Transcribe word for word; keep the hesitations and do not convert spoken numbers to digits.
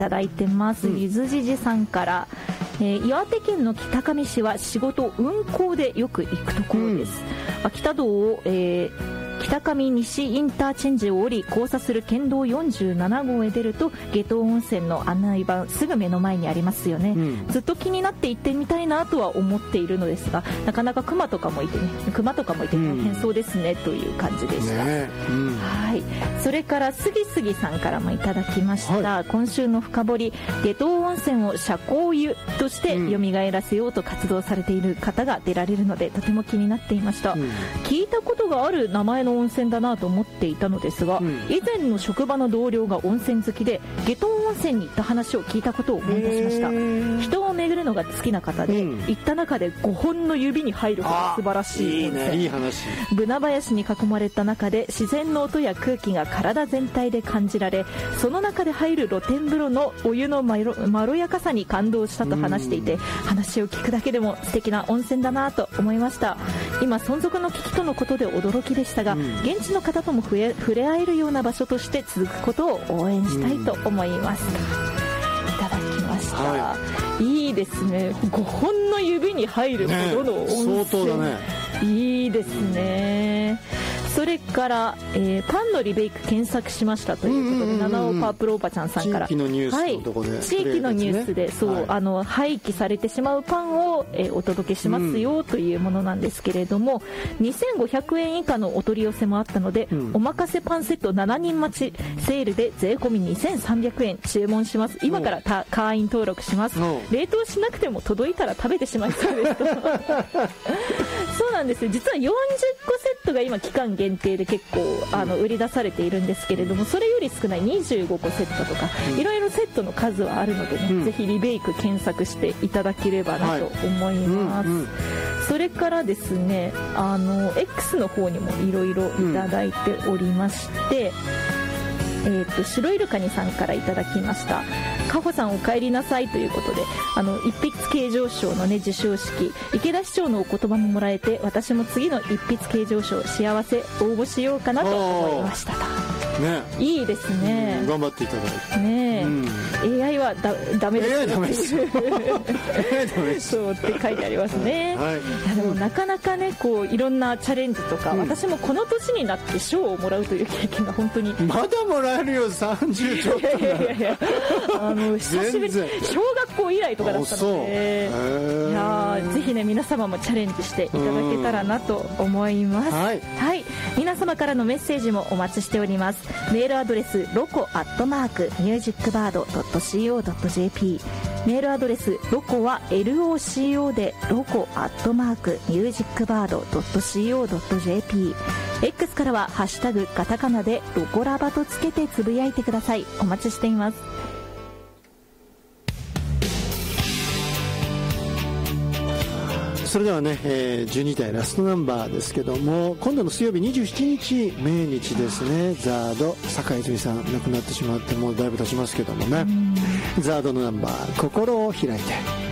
ただいてます、うん、ゆずじじさんから、えー、岩手県の北上市は仕事運行でよく行くところです、うん、秋田道を、えー北上西インターチェンジを降り交差する県道よんじゅうななごうへ出ると夏油温泉の案内板すぐ目の前にありますよね、うん、ずっと気になって行ってみたいなとは思っているのですが、なかなか熊とかもいてね熊とかもいて大変そうですね、うん、という感じでした、ねうん、はい。それからすぎすぎさんからもいただきました、はい、今週の深掘り、夏油温泉を社交湯として蘇らせようと活動されている方が出られるのでとても気になっていました、うん、聞いたことがある名前の温泉だなと思っていたのですが、うん、以前の職場の同僚が温泉好きで夏油温泉に行った話を聞いたことを思い出しました。人を巡るのが好きな方で、うん、行った中でごほんの指に入るほど素晴らしい温泉。 いいね、いい話。 ブナ林に囲まれた中で自然の音や空気が体全体で感じられ、その中で入る露天風呂のお湯のまろ、まろやかさに感動したと話していて、話を聞くだけでも素敵な温泉だなと思いました。今存続の危機とのことで驚きでしたが、うん、現地の方とも触れ、触れ合えるような場所として続くことを応援したいと思います、うん、いただきました、はい、いいですね。ごほんの指に入るほどの温泉、 ね、相当だね。 いいですね、うん、それから、えー、パンのリベイク検索しましたということで、七尾パープルおばちゃんさんから地域のニュースのとこで、 はい、地域のニュースで、そう、はい、あの廃棄されてしまうパンを、えー、お届けしますよ、うん、というものなんですけれども、にせんごひゃくえん以下のお取り寄せもあったので、うん、おまかせパンセットしちにん待ちセールで税込みにせんさんびゃくえん注文します。今からた会員登録します。冷凍しなくても届いたら食べてしまいそうですそうなんですよ。実はよんじゅっこセットが今期間限定で結構あの売り出されているんですけれども、それより少ないにじゅうごこセットとか、うん、いろいろセットの数はあるのでね、うん、ぜひリベイク検索していただければなと思います、はいうんうん、それからですね、あの X の方にもいろいろいただいておりまして、うん、えー、と白イルカニさんからいただきました。かほさんお帰りなさいということで、あの一筆啓上賞のね授賞式、池田市長のお言葉ももらえて、私も次の一筆啓上賞幸せ応募しようかなと思いましたと。ね、いいですね、 うん、頑張っていただいてね、うん、エーアイ はだダメですエーアイ ダメですエーアイ ダメですそうって書いてありますね、はい、いやでもなかなかねこういろんなチャレンジとか、うん、私もこの年になって賞をもらうという経験が本当にまだもらえるよ、さんじゅうちょっといやいやいやあの久しぶり、小学校以来とかだったので、いやぜひね皆様もチャレンジしていただけたらなと思います、はい、はい、皆様からのメッセージもお待ちしております。メールアドレスロコアットマークミュージックバードドットシーオードットジェーピー、 メールアドレスロコは エルオーシーオー でロコアットマークミュージックバードドットシーオードットジェーピー、 X からはハッシュタグカタカナでロコラバとつけてつぶやいてください。お待ちしています。 それではね、えー、じゅうにだいラストナンバーですけども、今度の水曜日にじゅうしちにち命日ですね。ザード坂井泉さん亡くなってしまってもうだいぶ経ちますけどもね、ザードのナンバー心を開いて。